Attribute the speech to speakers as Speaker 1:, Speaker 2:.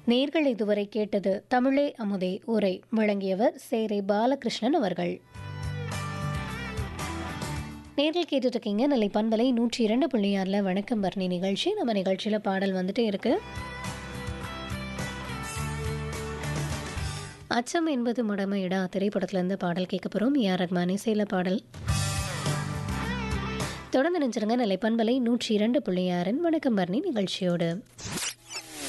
Speaker 1: நேர்கள் இதுவரை கேட்டது தமிழே அமுதே உரை வழங்கியவர் சேரை பாலகிருஷ்ணன் அவர்கள். நேரில் கேட்டுட்டு இருக்கீங்க நிலை பண்பலை 102.6 வணக்கம் பரணி நிகழ்ச்சி. நம்ம நிகழ்ச்சியில் பாடல் வந்துட்டே இருக்கு. அச்சம் என்பது முடமையிடா திரைப்படத்திலிருந்து பாடல் கேட்க போகிறோம். ஏஆர் ரஹ்மான் இசையில் பாடல். தொடர்ந்து நினைச்சிருங்க நிலை பண்பலை 102.6 வணக்கம் பரணி நிகழ்ச்சியோடு.